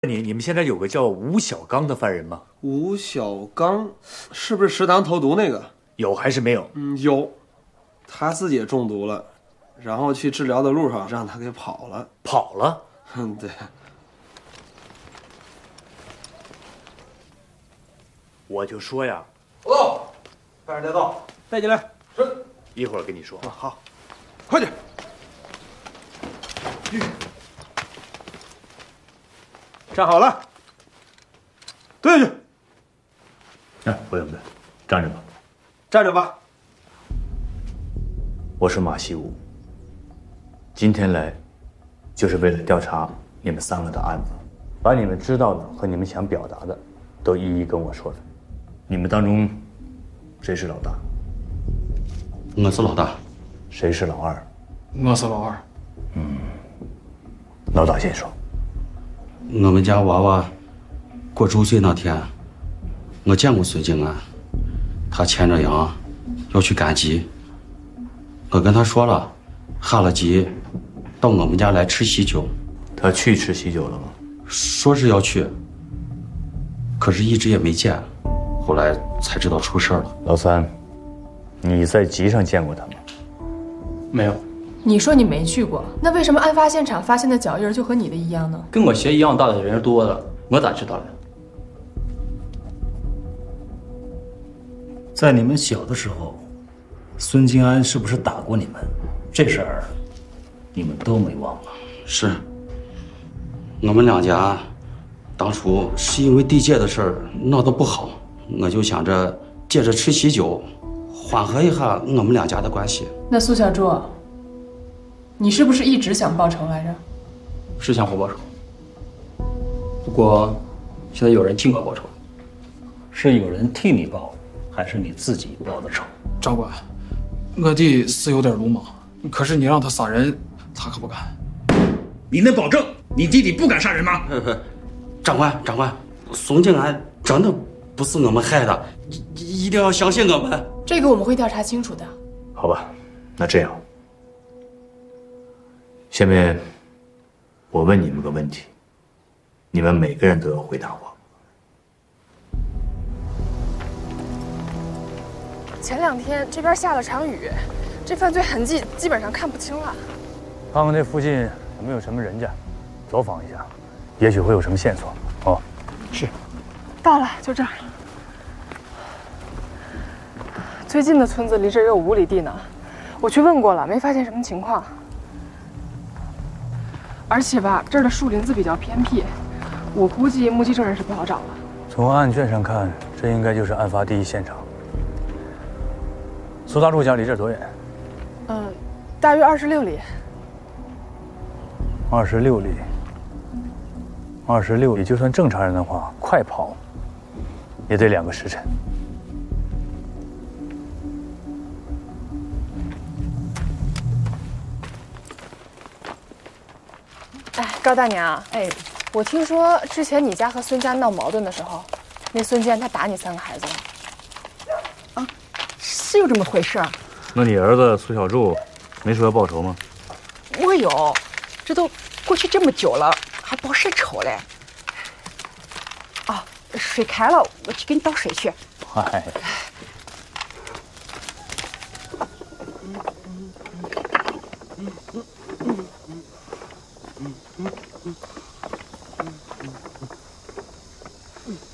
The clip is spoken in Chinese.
你们现在有个叫吴小刚的犯人吗？ 吴小刚是不是食堂投毒那个？ 有还是没有？ 有，他自己也中毒了，然后去治疗的路上让他给跑了。 跑了？ 对。 我就说呀， 哦，犯人带到， 带进来。 是。 一会儿跟你说。 好，快点。站好了，蹲下去。 哎，不用，站着吧。 站着吧。 我是马西武，今天来，就是为了调查你们三个的案子，把你们知道的和你们想表达的，都一一跟我说说。你们当中，谁是老大？ 我是老大。 谁是老二？ 我是老二。 老大先说。 我们家娃娃过周岁那天，我见过孙静安，他牵着羊要去赶集。我跟他说了，下了集到我们家来吃喜酒。 他去吃喜酒了吗？ 说是要去，可是一直也没见，后来才知道出事了。 老三，你在集上见过他吗？ 没有。 你说你没去过，那为什么案发现场发现的脚印就和你的一样呢？ 跟我鞋一样大的人多了，我咋知道的？ 在你们小的时候，孙金安是不是打过你们？这事儿你们都没忘吧？ 是。我们两家当初是因为地界的事儿闹得不好，我就想着借着吃喜酒，缓和一下我们两家的关系。 那苏小柱，你是不是一直想报仇来着？ 是想我报仇，不过现在有人替我报仇。 是有人替你报，还是你自己报的仇？ 长官，我弟是有点鲁莽，可是你让他杀人，他可不敢。 你能保证你弟弟不敢杀人吗？ 长官，孙静安真的不是我们害的，一定要相信我们。 这个我们会调查清楚的。 好吧，那这样，下面我问你们个问题，你们每个人都要回答我。 前2天这边下了场雨，这犯罪痕迹基本上看不清了。 看看这附近有没有什么人家，走访一下，也许会有什么线索。哦， 是。 到了，就这儿。最近的村子离这儿有5里地呢，我去问过了，没发现什么情况。而且吧，这儿的树林子比较偏僻，我估计目击证人是不好找了。 从案卷上看，这应该就是案发第一现场。苏大柱家离这儿多远？ 大约26里。 26里，就算正常人的话，快跑也得2个时辰。 哎，高大娘，我听说之前你家和孙家闹矛盾的时候，那孙坚他打你3个孩子了。 是有这么回事儿。 那你儿子苏小柱没说要报仇吗？ 我有，这都过去这么久了，还报什仇嘞？哦，水开了，我去给你倒水去。 嗨。